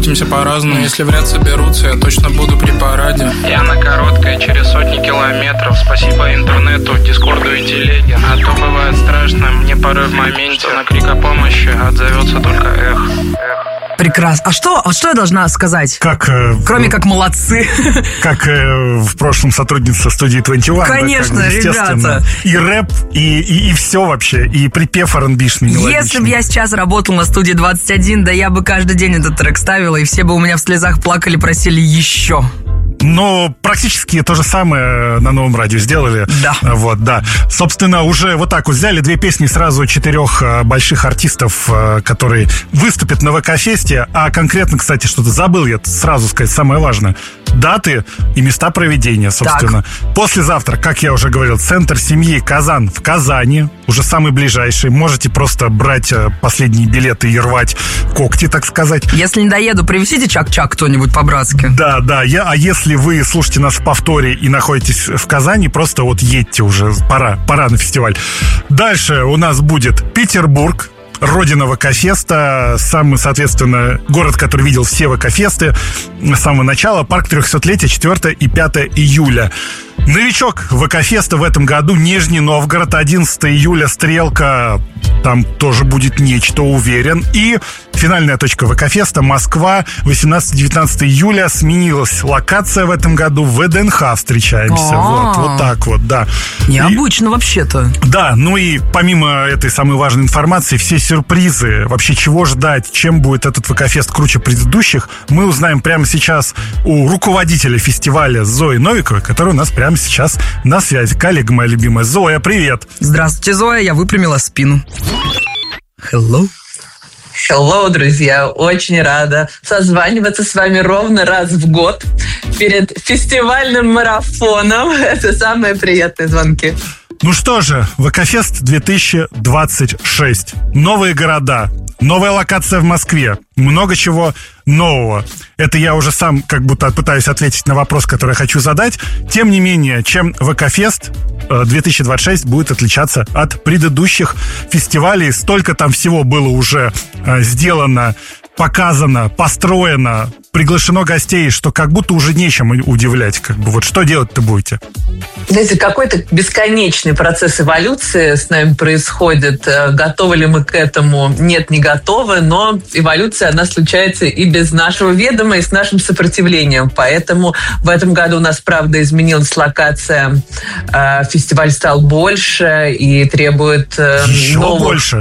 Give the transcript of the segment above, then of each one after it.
встретимся по-разному. Если в ряд соберутся, я точно буду при параде. Я на короткой, через сотни километров. Спасибо интернету, дискорду и телеге. А то бывает страшно, мне порой в моменте на крик о помощи отзовется только эх. Прекрасно. А что я должна сказать? Кроме как молодцы. Как в прошлом сотрудница студии 21. Конечно, да, ребята. И рэп, и все вообще. И припев R&B-шный, мелодичный. Если бы я сейчас работал на студии 21, да я бы каждый день этот трек ставила, и все бы у меня в слезах плакали, просили еще. Но практически то же самое на Новом радио сделали. Да. Вот, да. Собственно, уже вот так вот взяли 2 песни сразу 4 больших артистов, которые выступят на ВК-фесте. А конкретно, кстати, что-то забыл я сразу сказать, самое важное. Даты и места проведения, собственно. Так. Послезавтра, как я уже говорил, Центр семьи «Казан» в Казани. Уже самый ближайший. Можете просто брать последние билеты и рвать когти, так сказать. Если не доеду, привезите чак-чак кто-нибудь по-братски. Да. А если вы слушаете нас в повторе и находитесь в Казани, просто вот едьте уже. Пора на фестиваль. Дальше у нас будет Петербург. Родина ВК-феста, самый, соответственно, город, который видел все ВК-фесты с самого начала. Парк 300-летия, 4 и 5 июля. Новичок ВК-феста в этом году Нижний Новгород, 11 июля Стрелка, там тоже будет нечто, уверен. И финальная точка ВК-феста Москва, 18-19 июля. Сменилась локация в этом году, в ВДНХ встречаемся. Вот так вот, да. Необычно вообще-то. Да, ну и помимо этой самой важной информации, все сюрпризы, вообще чего ждать, чем будет этот ВК-фест круче предыдущих, мы узнаем прямо сейчас у руководителя фестиваля Зои Новиковой, которая у нас прямо сейчас на связи. Коллега моя любимая. Зоя, привет! Здравствуйте, Зоя, я выпрямила спину. Hello, друзья! Очень рада созваниваться с вами ровно раз в год перед фестивальным марафоном. Это самые приятные звонки. Ну что же, ВК-фест 2026. Новые города, новая локация в Москве, много чего нового. Это я уже сам как будто пытаюсь ответить на вопрос, который я хочу задать. Тем не менее, чем ВК-фест 2026 будет отличаться от предыдущих фестивалей. Столько там всего было уже сделано, показано, построено, приглашено гостей, что как будто уже нечем удивлять. Вот что делать-то будете? Знаете, какой-то бесконечный процесс эволюции с нами происходит. Готовы ли мы к этому? Нет, не готовы, но эволюция, она случается и без нашего ведома, и с нашим сопротивлением. Поэтому в этом году у нас, правда, изменилась локация. Фестиваль стал больше и требует еще новых... больше.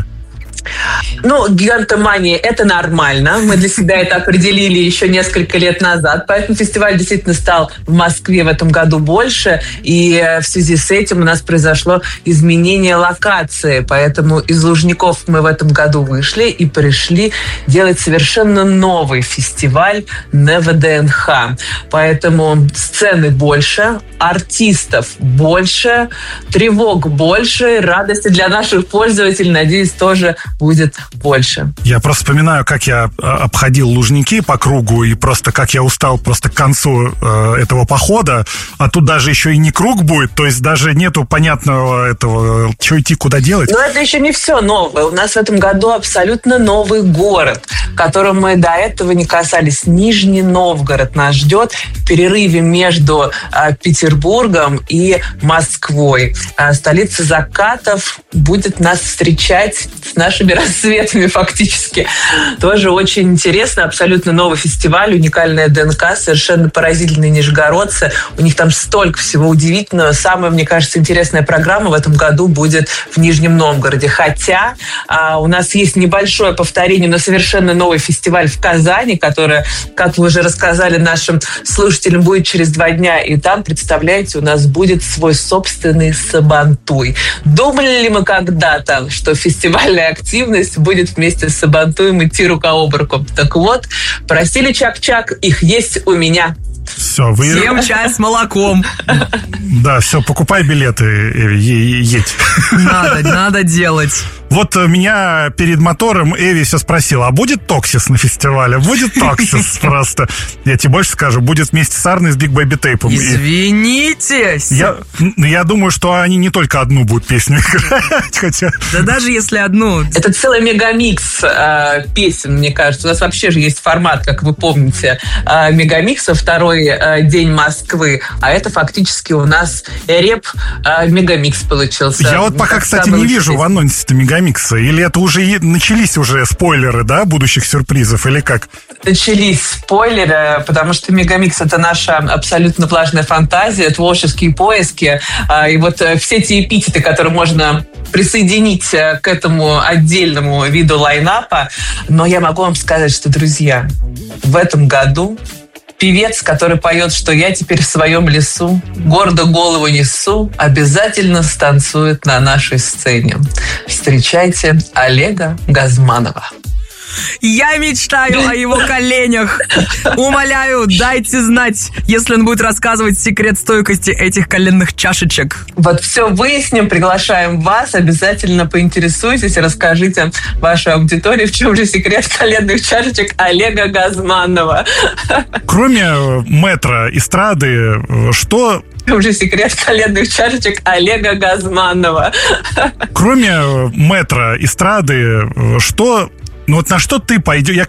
Ну, гигантомания – это нормально. Мы для себя это определили еще несколько лет назад. Поэтому фестиваль действительно стал в Москве в этом году больше. И в связи с этим у нас произошло изменение локации. Поэтому из Лужников мы в этом году вышли и пришли делать совершенно новый фестиваль на ВДНХ. Поэтому сцены больше, артистов больше, тревог больше, радости для наших пользователей, надеюсь, тоже будет больше. Я просто вспоминаю, как я обходил Лужники по кругу, и просто как я устал просто к концу этого похода, а тут даже еще и не круг будет, то есть даже нету понятного этого, что идти, куда делать. Но это еще не все новое. У нас в этом году абсолютно новый город, которым мы до этого не касались. Нижний Новгород нас ждет в перерыве между Петербургом и Москвой. Столица закатов будет нас встречать с нашими рассветами фактически. Тоже очень интересно. Абсолютно новый фестиваль, уникальная ДНК, совершенно поразительные нижегородцы. У них там столько всего удивительного. Самая, мне кажется, интересная программа в этом году будет в Нижнем Новгороде. Хотя у нас есть небольшое повторение, но совершенно новый фестиваль в Казани, который, как вы уже рассказали нашим слушателям, будет через 2 дня. И там, представляете, у нас будет свой собственный Сабантуй. Думали ли мы когда-то, что фестивальная активность будет вместе с Сабантуем идти рука об руку? Так вот, просили чак-чак, их есть у меня. Все, вы... Всем чай с молоком. Да, все, покупай билеты, едь. Надо делать. Вот меня перед мотором Эви все спросила, а будет Токсис на фестивале? Будет Токсис просто. Я тебе больше скажу, будет вместе с Арной с Big Baby Tape. Извините! Я думаю, что они не только одну будут песню играть, хотя... Да даже если одну... Это целый мегамикс песен, мне кажется. У нас вообще же есть формат, как вы помните, мегамикса «Второй день Москвы». А это фактически у нас реп-мегамикс получился. Я вот пока, кстати, не вижу в анонсе-то мегамикса. Или это уже начались уже спойлеры, да, будущих сюрпризов, или как? Начались спойлеры, потому что мегамикс — это наша абсолютно влажная фантазия, творческие поиски. И вот все те эпитеты, которые можно присоединить к этому отдельному виду лайнапа. Но я могу вам сказать, что, друзья, в этом году певец, который поет, что я теперь в своем лесу, гордо голову несу, обязательно станцует на нашей сцене. Встречайте Олега Газманова. Я мечтаю о его коленях. Умоляю, дайте знать, если он будет рассказывать секрет стойкости этих коленных чашечек. Вот все выясним, приглашаем вас. Обязательно поинтересуйтесь и расскажите вашей аудитории, в чем же секрет коленных чашечек Олега Газманова. Кроме мэтра эстрады, что... В чем же секрет коленных чашечек Олега Газманова. Кроме мэтра эстрады, что... Ну вот на что ты пойдешь?